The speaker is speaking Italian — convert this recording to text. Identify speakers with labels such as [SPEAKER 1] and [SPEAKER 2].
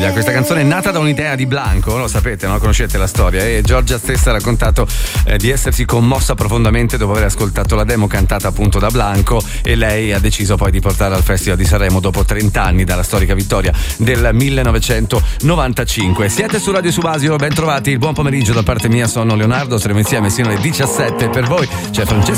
[SPEAKER 1] Vittoria. Questa canzone è nata da un'idea di Blanco, lo sapete, no? Conoscete la storia, e Giorgia stessa ha raccontato di essersi commossa profondamente dopo aver ascoltato la demo cantata appunto da Blanco, e lei ha deciso poi di portarla al Festival di Sanremo dopo 30 anni dalla storica vittoria del 1995. Siete su Radio Subasio, ben trovati, il buon pomeriggio da parte mia, sono Leonardo, saremo insieme sino alle 17. Per voi c'è Francesco